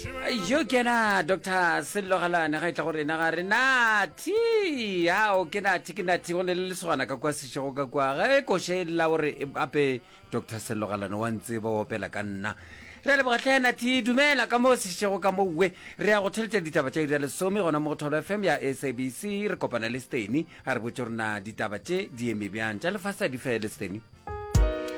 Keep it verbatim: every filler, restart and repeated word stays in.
yo kena Doctor Sellogalane ga itla gore na ga re na ti ya o kena ti kena ti gone le swana ka kwa sešego ka kwa ge ko shela gore ape Doctor Sellogalane wa ntse ba opela ka nna re le bogatlhena ti dumela ka mo sešego ka mo we re ya go theletša ditaba tša ira lesome gona mo go Tholo F M ya S A B C re kopana le Steny a re botse rona ditaba tše di eme bjang tša lefasa di fele Steny.